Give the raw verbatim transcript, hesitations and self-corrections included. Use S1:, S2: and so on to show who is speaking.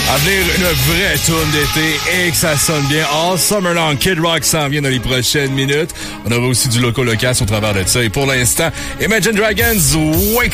S1: À venir, une vraie tourne d'été et que ça sonne bien. All Summer Long, Kid Rock s'en vient dans les prochaines minutes. On aura aussi du loco local au travers de ça. Et pour l'instant, Imagine Dragons, Wake